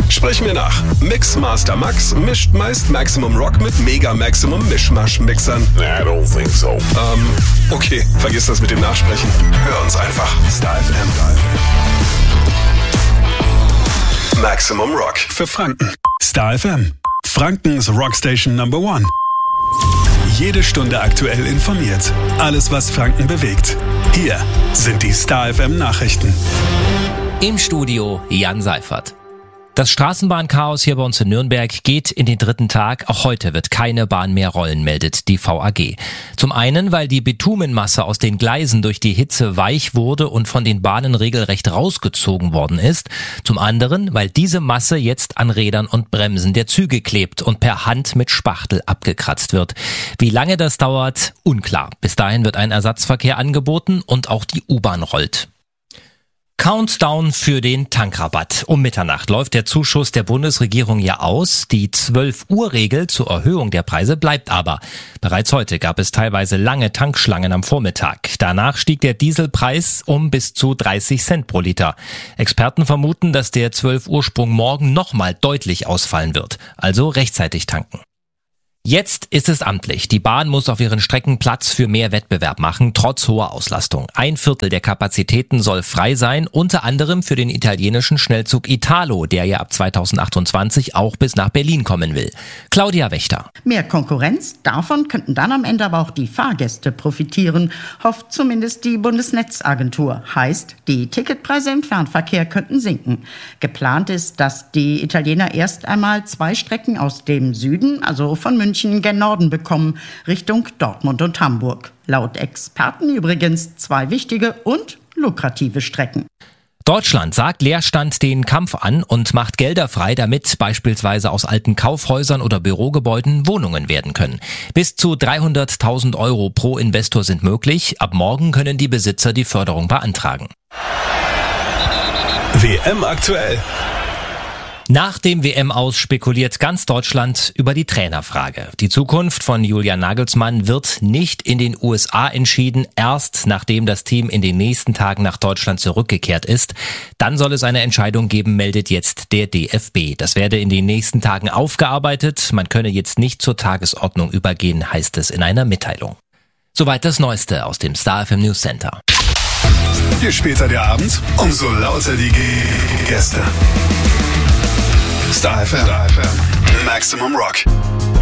Sprich mir nach. Mixmaster Max mischt meist Maximum Rock mit Mega Maximum Mischmasch-Mixern. I don't think so. Okay, vergiss das mit dem Nachsprechen. Hör uns einfach. Star FM. Maximum Rock für Franken. Star FM. Frankens Rockstation Number 1. Jede Stunde aktuell informiert. Alles, was Franken bewegt. Hier sind die Star FM Nachrichten. Im Studio Jan Seifert. Das Straßenbahnchaos hier bei uns in Nürnberg geht in den 3. Tag. Auch heute wird keine Bahn mehr rollen, meldet die VAG. Zum einen, weil die Bitumenmasse aus den Gleisen durch die Hitze weich wurde und von den Bahnen regelrecht rausgezogen worden ist. Zum anderen, weil diese Masse jetzt an Rädern und Bremsen der Züge klebt und per Hand mit Spachtel abgekratzt wird. Wie lange das dauert, unklar. Bis dahin wird ein Ersatzverkehr angeboten und auch die U-Bahn rollt. Countdown für den Tankrabatt. Um Mitternacht läuft der Zuschuss der Bundesregierung ja aus. Die 12-Uhr-Regel zur Erhöhung der Preise bleibt aber. Bereits heute gab es teilweise lange Tankschlangen am Vormittag. Danach stieg der Dieselpreis um bis zu 30 Cent pro Liter. Experten vermuten, dass der 12-Uhr-Sprung morgen nochmal deutlich ausfallen wird. Also rechtzeitig tanken. Jetzt ist es amtlich. Die Bahn muss auf ihren Strecken Platz für mehr Wettbewerb machen, trotz hoher Auslastung. 1/4 der Kapazitäten soll frei sein, unter anderem für den italienischen Schnellzug Italo, der ja ab 2028 auch bis nach Berlin kommen will. Claudia Wächter. Mehr Konkurrenz, davon könnten dann am Ende aber auch die Fahrgäste profitieren, hofft zumindest die Bundesnetzagentur. Heißt, die Ticketpreise im Fernverkehr könnten sinken. Geplant ist, dass die Italiener erst einmal 2 Strecken aus dem Süden, also von München, gen Norden bekommen, Richtung Dortmund und Hamburg. Laut Experten übrigens 2 wichtige und lukrative Strecken. Deutschland sagt Leerstand den Kampf an und macht Gelder frei, damit beispielsweise aus alten Kaufhäusern oder Bürogebäuden Wohnungen werden können. Bis zu 300.000 Euro pro Investor sind möglich. Ab morgen können die Besitzer die Förderung beantragen. WM aktuell. Nach dem WM-Aus spekuliert ganz Deutschland über die Trainerfrage. Die Zukunft von Julian Nagelsmann wird nicht in den USA entschieden, erst nachdem das Team in den nächsten Tagen nach Deutschland zurückgekehrt ist. Dann soll es eine Entscheidung geben, meldet jetzt der DFB. Das werde in den nächsten Tagen aufgearbeitet. Man könne jetzt nicht zur Tagesordnung übergehen, heißt es in einer Mitteilung. Soweit das Neueste aus dem Star FM News Center. Je später der Abend, umso lauter die Gäste. Star FM. Maximum Rock.